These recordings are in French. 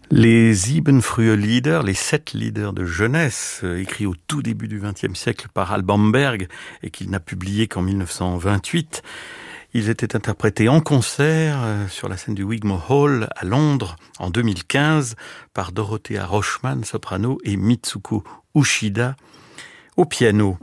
Les Sieben frühe Lieder, les 7 lieder de jeunesse, écrits au tout début du XXe siècle par Alban Berg et qu'il n'a publié qu'en 1928, ils étaient interprétés en concert sur la scène du Wigmore Hall à Londres en 2015 par Dorothea Rochman, soprano, et Mitsuko Uchida au piano.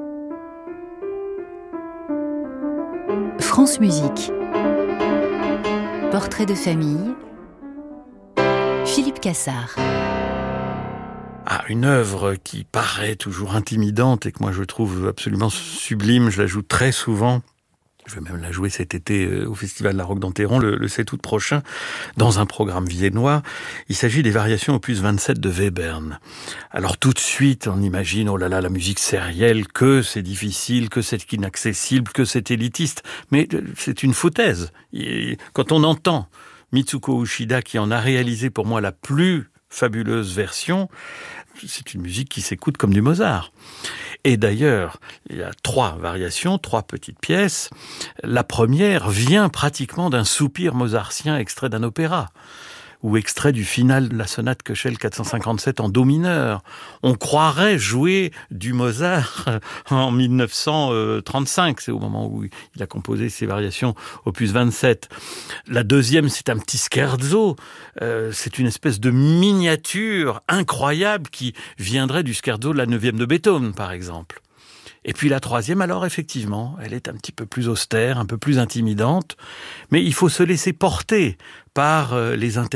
France Musique. Portrait de famille. Philippe Cassard. Ah, une œuvre qui paraît toujours intimidante et que moi je trouve absolument sublime, je la joue très souvent. Je vais même la jouer cet été au Festival de la Roque d'Enterron, le 7 août prochain, dans un programme viennois. Il s'agit des variations opus 27 de Webern. Alors tout de suite, on imagine, oh là là, la musique sérielle, que c'est difficile, que c'est inaccessible, que c'est élitiste. Mais c'est une foutaise. Et quand on entend Mitsuko Uchida, qui en a réalisé pour moi la plus fabuleuse version, c'est une musique qui s'écoute comme du Mozart. Et d'ailleurs, il y a 3 variations, 3 petites pièces. La première vient pratiquement d'un soupir mozartien extrait d'un opéra, ou extrait du final de la sonate Köchel 457 en do mineur. On croirait jouer du Mozart en 1935, c'est au moment où il a composé ses variations opus 27. La deuxième, c'est un petit scherzo, c'est une espèce de miniature incroyable qui viendrait du scherzo de la 9e de Beethoven, par exemple. Et puis la troisième, alors effectivement, elle est un petit peu plus austère, un peu plus intimidante, mais il faut se laisser porter par les interprètes